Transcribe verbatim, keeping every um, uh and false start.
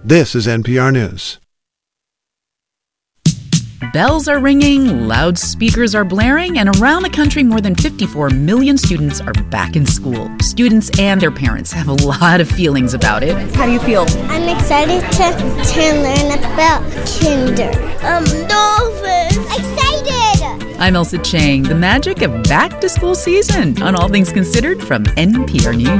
This is N P R News. Bells are ringing, loudspeakers are blaring, and around the country, more than fifty-four million students are back in school. Students and their parents have a lot of feelings about it. How do you feel? I'm excited to, to learn about kinder. I'm nervous. Excited! I'm Elsa Chang. The magic of back-to-school season on All Things Considered from N P R News.